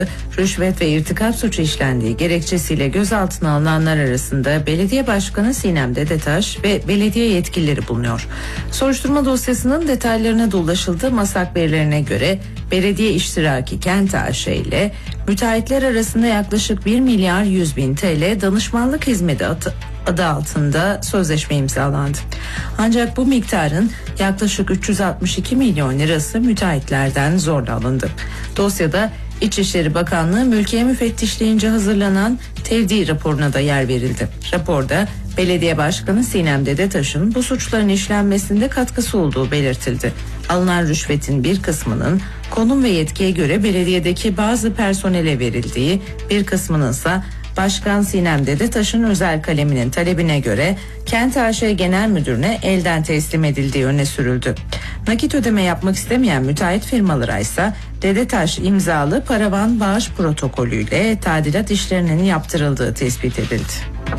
rüşvet ve irtikap suçu işlendiği gerekçesiyle gözaltına alınanlar arasında belediye başkanı Sinem Dedetaş ve belediye yetkilileri bulunuyor. Soruşturma dosyasının detaylarına da ulaşıldı. Masak verilerine göre belediye iştiraki Kent AŞ ile müteahhitler arasında yaklaşık 1 milyar 100 bin TL danışmanlık hizmeti adı altında sözleşme imzalandı. Ancak bu miktarın yaklaşık 362 milyon lirası müteahhitlerden zorla alındı. Dosyada İçişleri Bakanlığı Mülkiye Müfettişliğince hazırlanan tevdi raporuna da yer verildi. Raporda belediye başkanı Sinem Dedetaş'ın bu suçların işlenmesinde katkısı olduğu belirtildi. Alınan rüşvetin bir kısmının konum ve yetkiye göre belediyedeki bazı personele verildiği, bir kısmının ise Başkan Sinem Dedetaş'ın özel kaleminin talebine göre Kent AŞ Genel Müdürü'ne elden teslim edildiği öne sürüldü. Nakit ödeme yapmak istemeyen müteahhit firmalara ise Dedetaş imzalı paravan bağış protokolüyle tadilat işlerinin yaptırıldığı tespit edildi.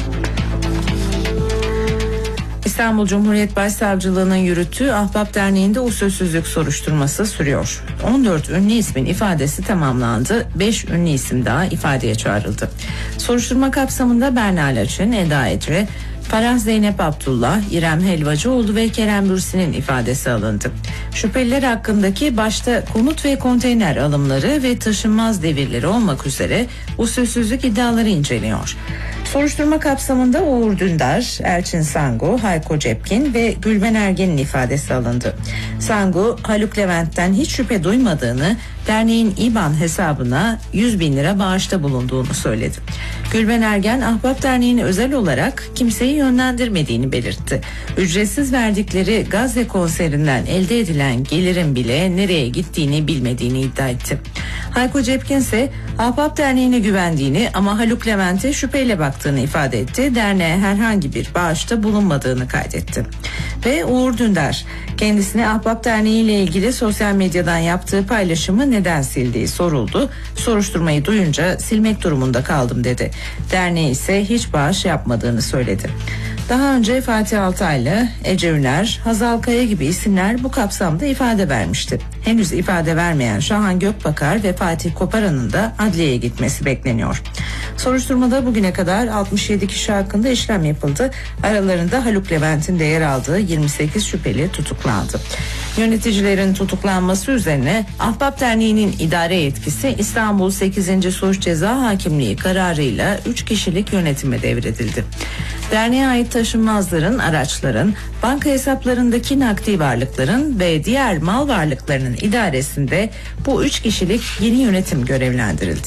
İstanbul Cumhuriyet Başsavcılığı'nın yürüttüğü Ahbap Derneği'nde usulsüzlük soruşturması sürüyor. 14 ünlü ismin ifadesi tamamlandı. 5 ünlü isim daha ifadeye çağrıldı. Soruşturma kapsamında Berna Laçin, Eda Edre, Farah Zeynep Abdullah, İrem Helvacıoğlu ve Kerem Bürsin'in ifadesi alındı. Şüpheliler hakkındaki başta konut ve konteyner alımları ve taşınmaz devirleri olmak üzere usulsüzlük iddiaları inceleniyor. Soruşturma kapsamında Uğur Dündar, Elçin Sangu, Hayko Cepkin ve Gülben Ergen'in ifadesi alındı. Sangu, Haluk Levent'ten hiç şüphe duymadığını, derneğin İBAN hesabına 100 bin lira bağışta bulunduğunu söyledi. Gülben Ergen, Ahbap Derneği'ni özel olarak kimseyi yönlendirmediğini belirtti. Ücretsiz verdikleri Gazze konserinden elde edilen gelirin bile nereye gittiğini bilmediğini iddia etti. Hayko Cepkin ise Ahbap Derneği'ne güvendiğini ama Haluk Levent'e şüpheyle baktığını ifade etti. Derneğe herhangi bir bağışta bulunmadığını kaydetti. Ve Uğur Dündar, kendisine Ahbap Derneği ile ilgili sosyal medyadan yaptığı paylaşımı neden sildiği soruldu. Soruşturmayı duyunca silmek durumunda kaldım dedi. Derneği ise hiç bağış yapmadığını söyledi. Daha önce Fatih Altaylı, Ece Üner, Hazal Kaya gibi isimler bu kapsamda ifade vermişti. Henüz ifade vermeyen Şahan Gökbakar ve Fatih Koparan'ın da adliyeye gitmesi bekleniyor. Soruşturmada bugüne kadar 67 kişi hakkında işlem yapıldı. Aralarında Haluk Levent'in de yer aldığı 28 şüpheli tutuklandı. Yöneticilerin tutuklanması üzerine Ahbap Derneği'nin idare yetkisi İstanbul 8. Suç Ceza Hakimliği kararıyla 3 kişilik yönetime devredildi. Derneğe ait taşınmazların, araçların, banka hesaplarındaki nakdi varlıkların ve diğer mal varlıklarının idaresinde bu 3 kişilik yeni yönetim görevlendirildi.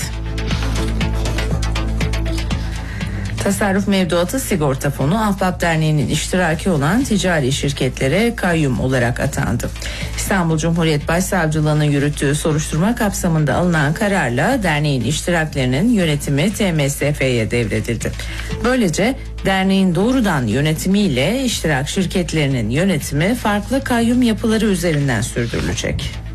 Tasarruf Mevduatı Sigorta Fonu, Ahbap Derneği'nin iştiraki olan ticari şirketlere kayyum olarak atandı. İstanbul Cumhuriyet Başsavcılığı'nın yürüttüğü soruşturma kapsamında alınan kararla derneğin iştiraklerinin yönetimi TMSF'ye devredildi. Böylece derneğin doğrudan yönetimiyle iştirak şirketlerinin yönetimi farklı kayyum yapıları üzerinden sürdürülecek.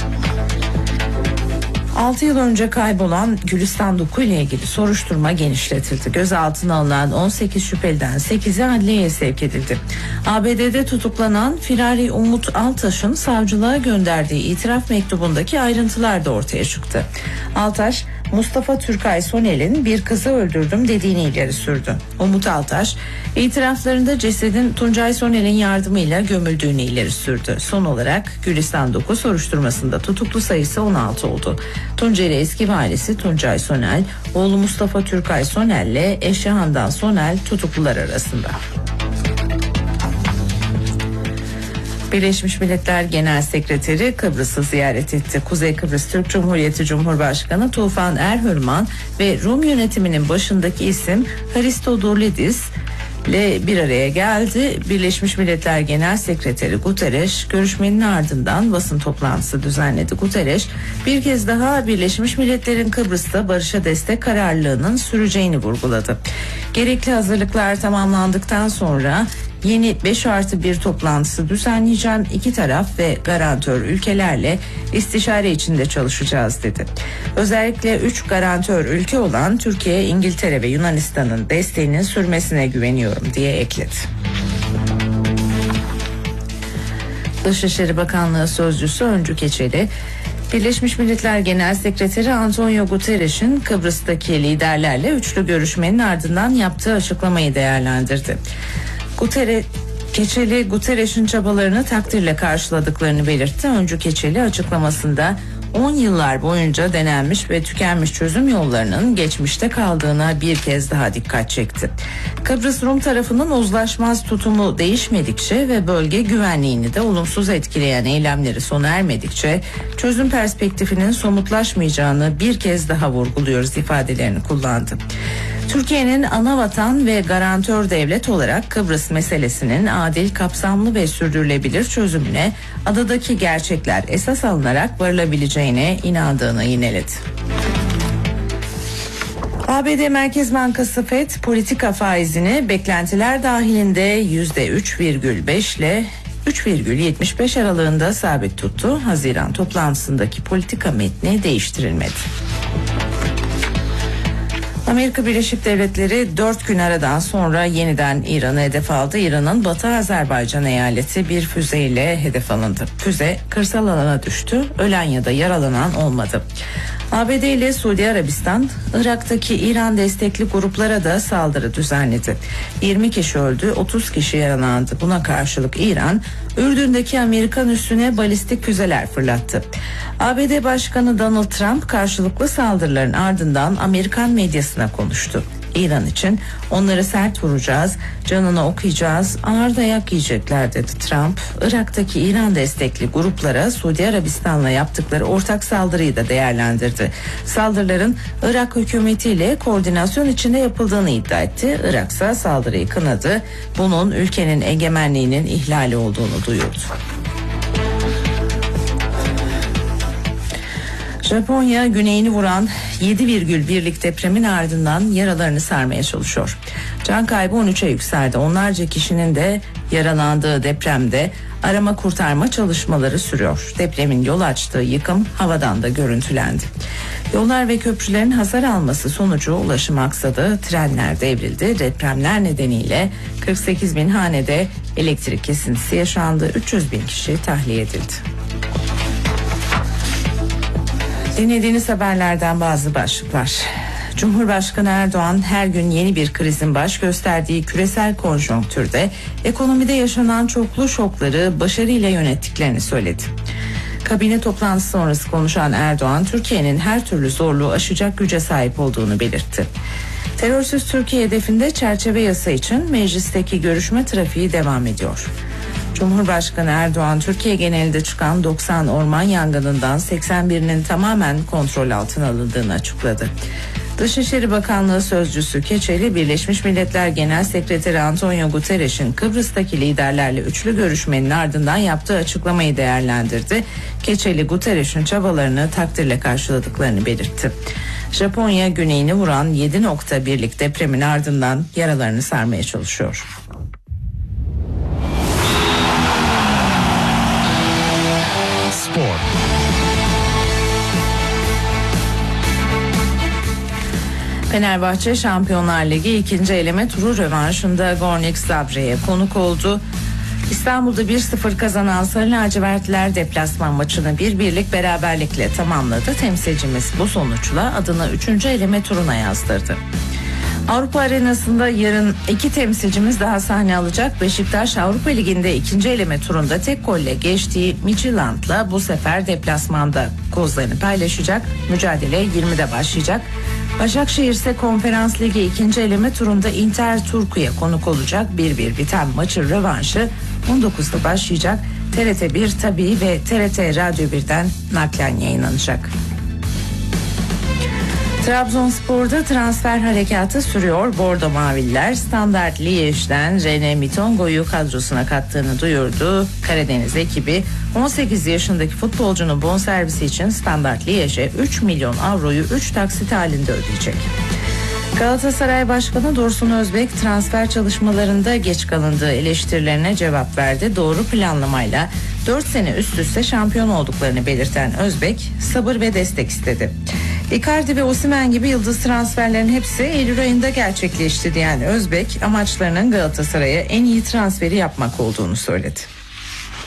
6 yıl önce kaybolan Gülistan Doku ile ilgili soruşturma genişletildi. Gözaltına alınan 18 şüpheliden 8'i adliyeye sevk edildi. ABD'de tutuklanan firari Umut Altaş'ın savcılığa gönderdiği itiraf mektubundaki ayrıntılar da ortaya çıktı. Altaş, Mustafa Türkay Sonel'in bir kızı öldürdüm dediğini ileri sürdü. Umut Altaş, itiraflarında cesedin Tuncay Sonel'in yardımıyla gömüldüğünü ileri sürdü. Son olarak Gülistan Doku soruşturmasında tutuklu sayısı 16 oldu. Tunceli eski valisi Tuncay Sonel, oğlu Mustafa Türkay Sonel ile eşi Handan Sonel tutuklular arasında. Birleşmiş Milletler Genel Sekreteri Kıbrıs'ı ziyaret etti. Kuzey Kıbrıs Türk Cumhuriyeti Cumhurbaşkanı Tufan Erhürman ve Rum yönetiminin başındaki isim Christodoulidis ile bir araya geldi. Birleşmiş Milletler Genel Sekreteri Guterres görüşmenin ardından basın toplantısı düzenledi. Guterres bir kez daha Birleşmiş Milletler'in Kıbrıs'ta barışa destek kararlılığının süreceğini vurguladı. Gerekli hazırlıklar tamamlandıktan sonra yeni 5+1 toplantısı düzenleyeceğim, iki taraf ve garantör ülkelerle istişare içinde çalışacağız dedi. Özellikle 3 garantör ülke olan Türkiye, İngiltere ve Yunanistan'ın desteğinin sürmesine güveniyorum diye ekledi. Dışişleri Bakanlığı Sözcüsü Öncü Keçeli, Birleşmiş Milletler Genel Sekreteri Antonio Guterres'in Kıbrıs'taki liderlerle üçlü görüşmenin ardından yaptığı açıklamayı değerlendirdi. Guterres'in çabalarını takdirle karşıladıklarını belirtti. Öncü Keçeli açıklamasında 10 yıllar boyunca denenmiş ve tükenmiş çözüm yollarının geçmişte kaldığına bir kez daha dikkat çekti. Kıbrıs Rum tarafının uzlaşmaz tutumu değişmedikçe ve bölge güvenliğini de olumsuz etkileyen eylemleri sona ermedikçe çözüm perspektifinin somutlaşmayacağını bir kez daha vurguluyoruz ifadelerini kullandı. Türkiye'nin ana vatan ve garantör devlet olarak Kıbrıs meselesinin adil, kapsamlı ve sürdürülebilir çözümüne adadaki gerçekler esas alınarak varılabileceğine inandığını yineledi. ABD Merkez Bankası FED politika faizini beklentiler dahilinde %3,5 ile 3,75 aralığında sabit tuttu. Haziran toplantısındaki politika metni değiştirilmedi. Amerika Birleşik Devletleri 4 gün aradan sonra yeniden İran'ı hedef aldı. İran'ın Batı Azerbaycan eyaleti bir füzeyle hedef alındı. Füze kırsal alana düştü. Ölen ya da yaralanan olmadı. ABD ile Suudi Arabistan, Irak'taki İran destekli gruplara da saldırı düzenledi. 20 kişi öldü, 30 kişi yaralandı. Buna karşılık İran, Ürdün'deki Amerikan üssüne balistik füzeler fırlattı. ABD Başkanı Donald Trump karşılıklı saldırıların ardından Amerikan medyasına konuştu. İran için onları sert vuracağız, canını okuyacağız, ağır dayak yiyecekler dedi Trump. Irak'taki İran destekli gruplara Suudi Arabistan'la yaptıkları ortak saldırıyı da değerlendirdi. Saldırıların Irak hükümetiyle koordinasyon içinde yapıldığını iddia etti. Irak ise saldırıyı kınadı. Bunun ülkenin egemenliğinin ihlali olduğunu duyurdu. Japonya güneyini vuran 7,1'lik depremin ardından yaralarını sarmaya çalışıyor. Can kaybı 13'e yükseldi. Onlarca kişinin de yaralandığı depremde arama kurtarma çalışmaları sürüyor. Depremin yol açtığı yıkım havadan da görüntülendi. Yollar ve köprülerin hasar alması sonucu ulaşım aksadı, trenler devrildi. Depremler nedeniyle 48 bin hanede elektrik kesintisi yaşandı. 300 bin kişi tahliye edildi. Dinlediğiniz haberlerden bazı başlıklar. Cumhurbaşkanı Erdoğan her gün yeni bir krizin baş gösterdiği küresel konjonktürde ekonomide yaşanan çoklu şokları başarıyla yönettiklerini söyledi. Kabine toplantısı sonrası konuşan Erdoğan, Türkiye'nin her türlü zorluğu aşacak güce sahip olduğunu belirtti. Terörsüz Türkiye hedefinde çerçeve yasa için meclisteki görüşme trafiği devam ediyor. Cumhurbaşkanı Erdoğan, Türkiye genelinde çıkan 90 orman yangınından 81'inin tamamen kontrol altına alındığını açıkladı. Dışişleri Bakanlığı Sözcüsü Keçeli, Birleşmiş Milletler Genel Sekreteri Antonio Guterres'in Kıbrıs'taki liderlerle üçlü görüşmenin ardından yaptığı açıklamayı değerlendirdi. Keçeli, Guterres'in çabalarını takdirle karşıladıklarını belirtti. Japonya güneyini vuran 7,1'lik depremin ardından yaralarını sarmaya çalışıyor. Fenerbahçe Şampiyonlar Ligi 2. eleme turu rövanşında Gornik Zabre'ye konuk oldu. İstanbul'da 1-0 kazanan Sarı Lacivertliler deplasman maçını 1-1'lik beraberlikle tamamladı. Temsilcimiz bu sonuçla adını 3. eleme turuna yazdırdı. Avrupa arenasında yarın 2 temsilcimiz daha sahne alacak. Beşiktaş Avrupa Ligi'nde 2. eleme turunda tek golle geçtiği Midtjylland'la bu sefer deplasmanda kozlarını paylaşacak. Mücadele 20'de başlayacak. Başakşehir ise Konferans Ligi 2. eleme turunda Inter Turku'ya konuk olacak. 1-1 biten maçın rövanşı 19'da başlayacak. TRT 1 tabii ve TRT Radyo 1'den naklen yayınlanacak. Trabzonspor'da transfer harekatı sürüyor. Bordo Mavililer Standard Liège'den René Mitongo'yu kadrosuna kattığını duyurdu. Karadeniz ekibi 18 yaşındaki futbolcunun bonservisi için Standard Liège'e 3 milyon avroyu 3 taksit halinde ödeyecek. Galatasaray Başkanı Dursun Özbek transfer çalışmalarında geç kalındığı eleştirilerine cevap verdi. Doğru planlamayla 4 sene üst üste şampiyon olduklarını belirten Özbek sabır ve destek istedi. Icardi ve Osimhen gibi yıldız transferlerin hepsi Eylül ayında gerçekleşti diyen Özbek, amaçlarının Galatasaray'a en iyi transferi yapmak olduğunu söyledi.